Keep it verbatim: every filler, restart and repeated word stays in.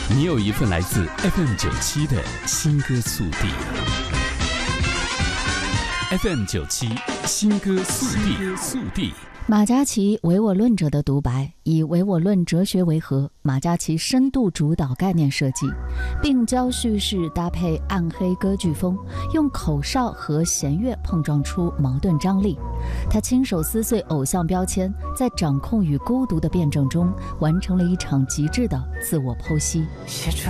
你有一份来自 F M 九七的新歌速递。F M 九七新歌速递，速递。 马嘉祺唯我论者的独白，以唯我论哲学为核，马嘉祺深度主导概念设计，病娇叙事搭配暗黑歌剧风，用口哨和弦乐碰撞出矛盾张力。他亲手撕碎偶像标签，在掌控与孤独的辩证中，完成了一场极致的自我剖析。